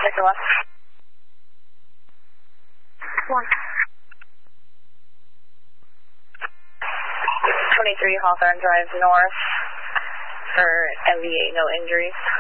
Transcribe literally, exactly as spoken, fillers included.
Victor one. One. twenty-three Hawthorne Drive North for M V A, no injuries.